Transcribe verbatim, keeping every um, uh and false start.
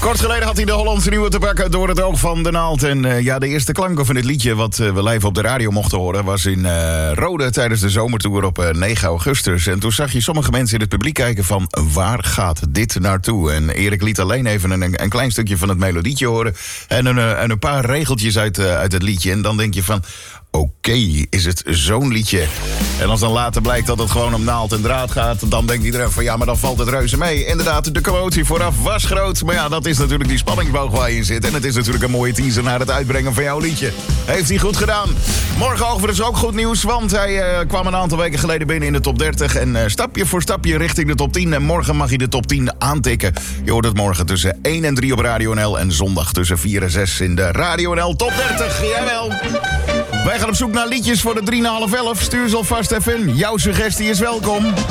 Kort geleden had hij de Hollandse nieuwe te pakken door het oog van de naald. En uh, ja, de eerste klanken van dit liedje wat uh, we live op de radio mochten horen was in uh, Rode tijdens de zomertour op uh, negen augustus. En toen zag je sommige mensen in het publiek kijken van waar gaat dit naartoe? En Erik liet alleen even een, een klein stukje van het melodietje horen en een, en een paar regeltjes uit, uh, uit het liedje. En dan denk je van oké, okay, is het zo'n liedje? En als dan later blijkt dat het gewoon om naald en draad gaat, dan denkt iedereen van ja, maar dan valt het reuze mee. Inderdaad, de commotie vooraf was groot. Maar ja, dat is natuurlijk die spanningsboog waar je in zit. En het is natuurlijk een mooie teaser naar het uitbrengen van jouw liedje. Heeft hij goed gedaan. Morgen overigens ook goed nieuws, want hij uh, kwam een aantal weken geleden binnen in de top dertig. En uh, stapje voor stapje richting de top tien. En morgen mag hij de top tien aantikken. Je hoort het morgen tussen één en drie op Radio N L. En zondag tussen vier en zes in de Radio N L top dertig. Jawel. Wij gaan op zoek naar liedjes voor de drie na half elf. Stuur ze alvast even in. Jouw suggestie is welkom.